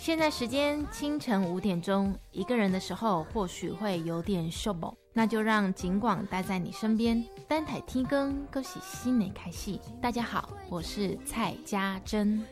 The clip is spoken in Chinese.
现在时间清晨5点钟，一个人的时候或许会有点寂寞，那就让警广待在你身边，单台听更，勾起心内开戏。大家好，我是蔡家珍。